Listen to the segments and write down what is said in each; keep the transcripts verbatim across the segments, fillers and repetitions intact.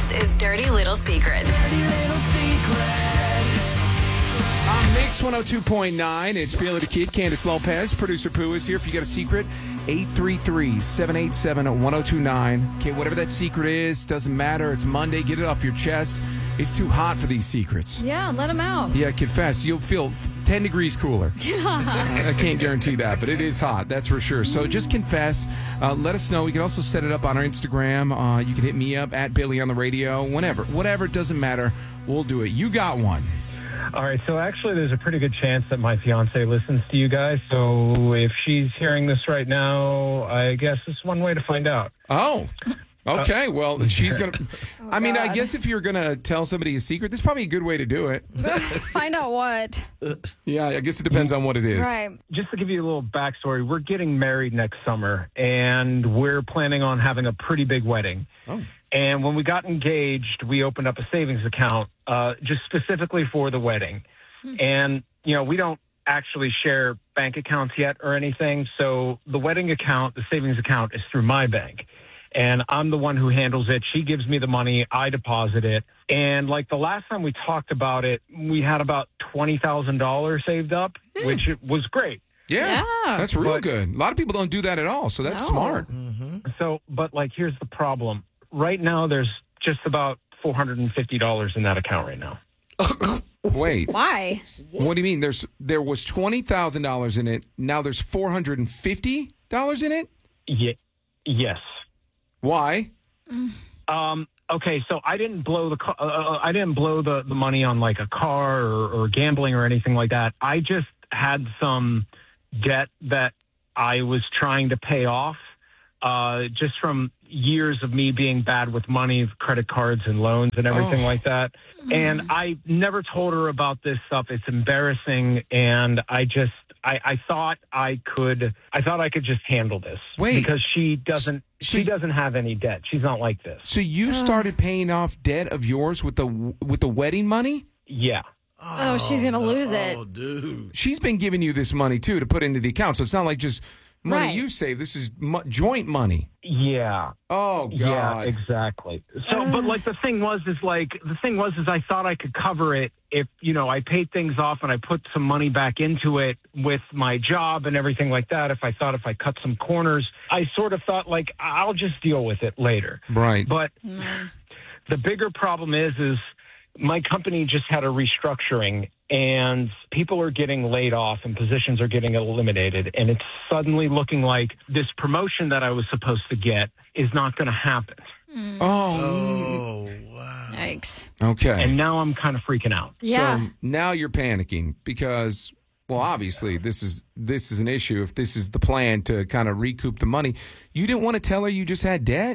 This is Dirty Little Secret. Dirty Little Secret. On Mix one oh two point nine, it's Bailey the Kid, Candace Lopez, producer Pooh is here. If you got a secret, eight three three, seven eight seven, one oh two nine. Okay, whatever that secret is, doesn't matter. It's Monday. Get it off your chest. It's too hot for these secrets. Yeah, let them out. Yeah, confess. You'll feel ten degrees cooler. I can't guarantee that, but it is hot. That's for sure. So just confess. Uh, let us know. We can also set it up on our Instagram. Uh, you can hit me up at Billy on the radio. Whenever. Whatever. It doesn't matter. We'll do it. You got one. All right, so actually there's a pretty good chance that my fiance listens to you guys. So if she's hearing this right now, I guess it's one way to find out. Oh, okay. Well, she's going to... Oh, I mean, I God. guess if you're going to tell somebody a secret, that's probably a good way to do it. Find out what. Yeah, I guess it depends on what it is. Right. Just to give you a little backstory, we're getting married next summer, and we're planning on having a pretty big wedding. Oh. And when we got engaged, we opened up a savings account uh, just specifically for the wedding. And, you know, we don't actually share bank accounts yet or anything. So the wedding account, the savings account, is through my bank. And I'm the one who handles it. She gives me the money. I deposit it. And like the last time we talked about it, we had about twenty thousand dollars saved up, Hmm. which was great. Yeah, Yeah. that's real But- good. A lot of people don't do that at all, so that's No. smart. So, but like, here's the problem. Right now, there's just about four hundred fifty dollars in that account right now. Wait, Why? what do you mean? There's There was twenty thousand dollars in it. Now there's four hundred fifty dollars in it? Ye- yes. Why? Um, okay, so I didn't blow the ca- uh, I didn't blow the, the money on like a car or, or gambling or anything like that. I just had some debt that I was trying to pay off, uh, just from years of me being bad with money, credit cards and loans and everything Oh. like that. And I never told her about this stuff. It's embarrassing, and I just I, I thought I could I thought I could just handle this. Wait. Because she doesn't So- she doesn't have any debt. She's not like this. So you started paying off debt of yours with the with the wedding money? Yeah. Oh, she's going to lose it. Oh, dude. She's been giving you this money too to put into the account. So it's not like just money Right. you save. This is mo- joint money. Yeah. Oh Yeah, God. exactly. So, but like the thing was, is like the thing was, is I thought I could cover it if, you know, I paid things off and I put some money back into it with my job and everything like that. If I thought if I cut some corners, I sort of thought like, I'll just deal with it later. Right. But the bigger problem is, is my company just had a restructuring and people are getting laid off and positions are getting eliminated. And it's suddenly looking like this promotion that I was supposed to get is not going to happen. Oh. Oh, wow. Yikes. Okay. And now I'm kind of freaking out. Yeah. So now you're panicking because, well, obviously this is this is an issue. If this is the plan to kind of recoup the money, you didn't want to tell her you just had debt.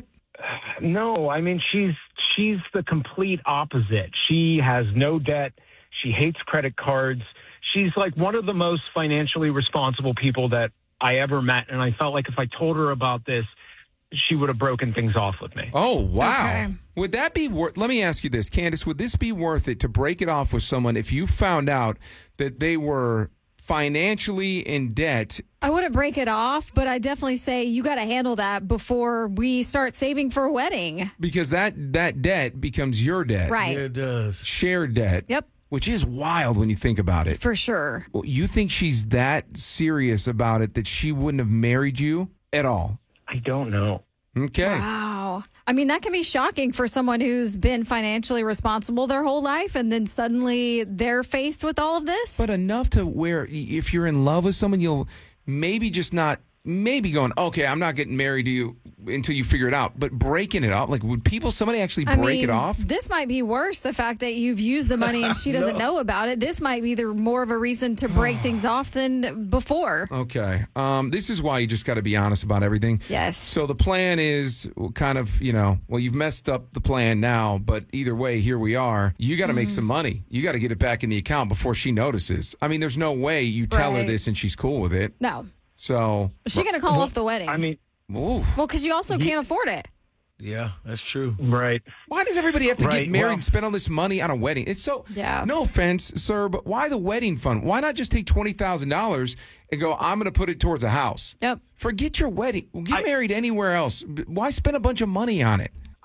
No, I mean, she's she's the complete opposite. She has no debt. She hates credit cards. She's like one of the most financially responsible people that I ever met. And I felt like if I told her about this, she would have broken things off with me. Oh wow! Okay. Would that be worth? Let me ask you this, Candace. Would this be worth it to break it off with someone if you found out that they were financially in debt? I wouldn't break it off, but I definitely say you got to handle that before we start saving for a wedding. Because that that debt becomes your debt, Right. Yeah, it does. shared debt. Yep. Which is wild when you think about it. For sure. You think she's that serious about it that she wouldn't have married you at all? I don't know. Okay. Wow. I mean, that can be shocking for someone who's been financially responsible their whole life and then suddenly they're faced with all of this. But enough to where if you're in love with someone, you'll maybe just not, maybe going, okay, I'm not getting married to you until you figure it out. But breaking it off, like would people, somebody actually I break mean, it off? This might be worse, the fact that you've used the money and she doesn't know about it. This might be the more of a reason to break things off than before. Okay. Um, this is why you just got to be honest about everything. Yes. So the plan is kind of, you know, well, you've messed up the plan now, but either way, here we are. You got to make some money. You got to get it back in the account before she notices. I mean, there's no way you tell her Right. this and she's cool with it. No. So, Is she going to call off the wedding? I mean, ooh. well, because you also can't afford it. Yeah, that's true. right. Why does everybody have to Right, get married well- and spend all this money on a wedding? It's so, Yeah. no offense, sir, but why the wedding fund? Why not just take twenty thousand dollars and go, I'm going to put it towards a house? Yep. Forget your wedding. Get I- married anywhere else. Why spend a bunch of money on it? I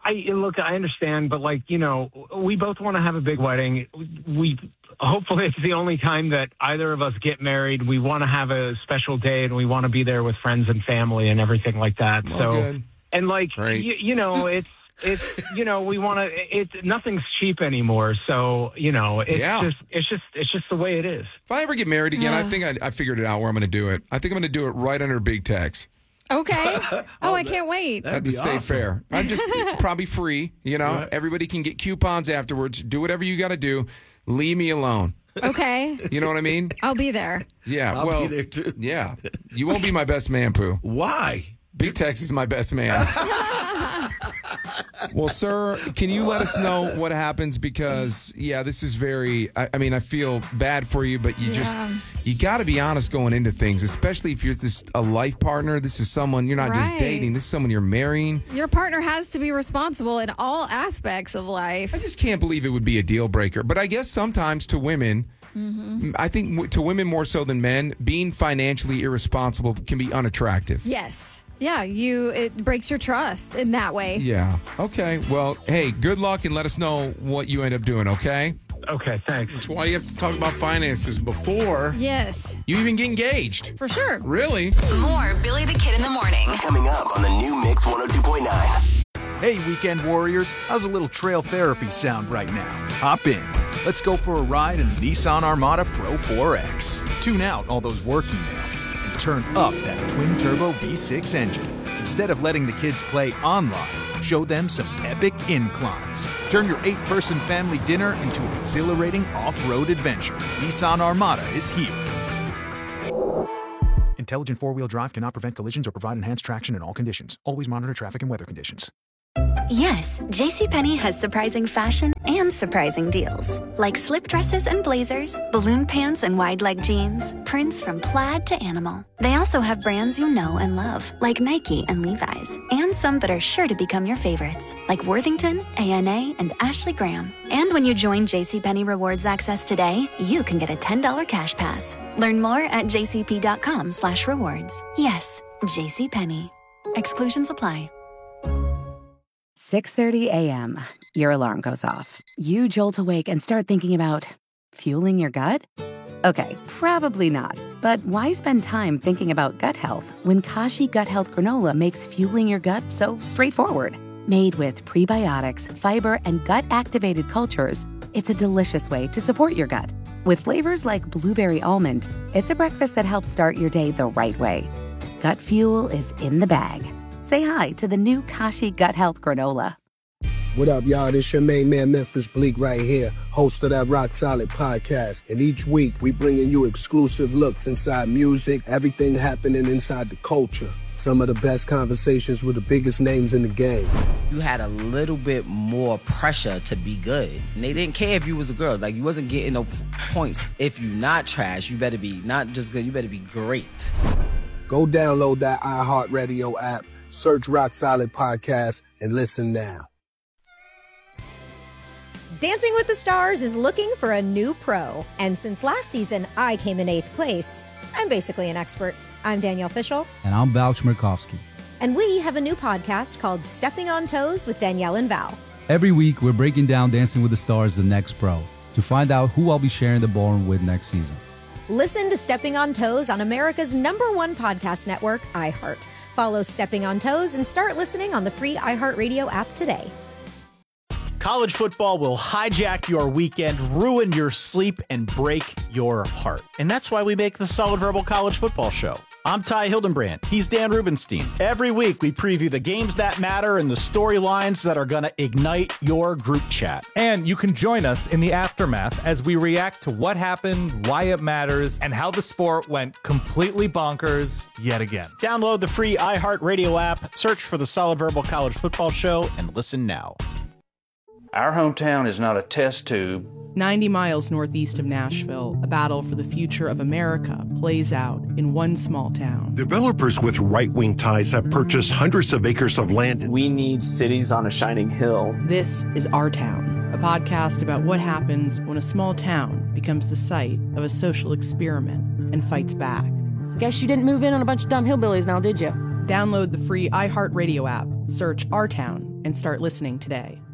I look, I understand, but like, you know, we both want to have a big wedding. We hopefully it's the only time that either of us get married. We want to have a special day, and we want to be there with friends and family and everything like that. Well, so, good. and like, you, you know, it's it's you know, we want to. It's nothing's cheap anymore. So you know, it's Yeah. just it's just it's just the way it is. If I ever get married again, I Yeah. think I, I figured it out where I'm going to do it. I think I'm going to do it right under Big Tex Okay. Oh, I can't wait. at That'd the be State awesome. Fair. I'm just probably free. You know, Right. everybody can get coupons afterwards. Do whatever you got to do. Leave me alone. Okay. You know what I mean? I'll be there. Yeah. I'll well, be there too. yeah. You won't be my best man, Pooh. Why? Big Tex is my best man. Well, sir, can you let us know what happens? Because, yeah, this is very, I, I mean, I feel bad for you, but you just, Yeah. you got to be honest going into things, especially if you're this a life partner. This is someone, you're not just Right. dating, this is someone you're marrying. Your partner has to be responsible in all aspects of life. I just can't believe it would be a deal breaker. But I guess sometimes to women, I think w- to women more so than men, being financially irresponsible can be unattractive. Yes. Yeah, you it breaks your trust in that way. Yeah. Okay. Well, hey, good luck and let us know what you end up doing, okay? Okay, thanks. That's why you have to talk about finances before Yes, you even get engaged. for sure. Really? More Billy the Kid in the morning. Coming up on the new Mix one oh two point nine. Hey, weekend warriors, how's a little trail therapy sound right now? Hop in. Let's go for a ride in the Nissan Armada Pro four X. Tune out all those work emails and turn up that twin-turbo V six engine. Instead of letting the kids play online, show them some epic inclines. Turn your eight-person family dinner into an exhilarating off-road adventure. Nissan Armada is here. Intelligent four-wheel drive cannot prevent collisions or provide enhanced traction in all conditions. Always monitor traffic and weather conditions. Yes, JCPenney has surprising fashion and surprising deals. Like slip dresses and blazers, balloon pants and wide leg jeans, prints from plaid to animal. They also have brands you know and love, like Nike and Levi's, and some that are sure to become your favorites, like Worthington, A N A, and Ashley Graham. And when you join JCPenney Rewards Access today, you can get a ten dollars cash pass. Learn more at jcp.com slash rewards. Yes, JCPenney. Exclusions apply. six thirty a.m. Your alarm goes off. You jolt awake and start thinking about fueling your gut? Okay, probably not. But why spend time thinking about gut health when Kashi Gut Health Granola makes fueling your gut so straightforward? Made with prebiotics, fiber, and gut-activated cultures, it's a delicious way to support your gut. With flavors like blueberry almond, it's a breakfast that helps start your day the right way. Gut fuel is in the bag. Say hi to the new Kashi Gut Health Granola. What up, y'all? This your main man, Memphis Bleak, right here, host of that Rock Solid podcast. And each week, we bringing you exclusive looks inside music, everything happening inside the culture. Some of the best conversations with the biggest names in the game. You had a little bit more pressure to be good. And they didn't care if you was a girl. Like, you wasn't getting no points. If you not trash, you better be not just good, you better be great. Go download that iHeartRadio app, search Rock Solid Podcast, and listen now. Dancing with the Stars is looking for a new pro. And since last season, I came in eighth place. I'm basically an expert. I'm Danielle Fishel. And I'm Val Chmerkovsky. And we have a new podcast called Stepping on Toes with Danielle and Val. Every week, we're breaking down Dancing with the Stars, the next pro, to find out who I'll be sharing the ballroom with next season. Listen to Stepping on Toes on America's number one podcast network, iHeart. Follow Stepping on Toes and start listening on the free iHeartRadio app today. College football will hijack your weekend, ruin your sleep, and break your heart. And that's why we make the Solid Verbal College Football Show. I'm Ty Hildenbrand. He's Dan Rubenstein. Every week, we preview the games that matter and the storylines that are going to ignite your group chat. And you can join us in the aftermath as we react to what happened, why it matters, and how the sport went completely bonkers yet again. Download the free iHeartRadio app, search for the Solid Verbal College Football Show, and listen now. Our hometown is not a test tube. ninety miles northeast of Nashville, a battle for the future of America plays out in one small town. Developers with right-wing ties have purchased hundreds of acres of land. We need cities on a shining hill. This is Our Town, a podcast about what happens when a small town becomes the site of a social experiment and fights back. Guess you didn't move in on a bunch of dumb hillbillies now, did you? Download the free iHeartRadio app. Search Our Town and start listening today.